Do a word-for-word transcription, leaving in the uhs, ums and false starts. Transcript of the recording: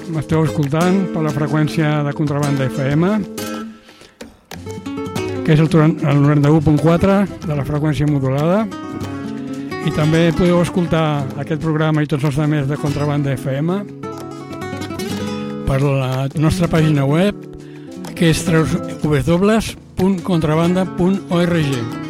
m'esteu escoltant per la freqüència de Contrabanda F M, que és el noranta-u punt quatre de la freqüència modulada, i també podeu escoltar aquest programa i tots els altres de Contrabanda F M per la nostra pàgina web, que és w w w punt contrabanda punt org.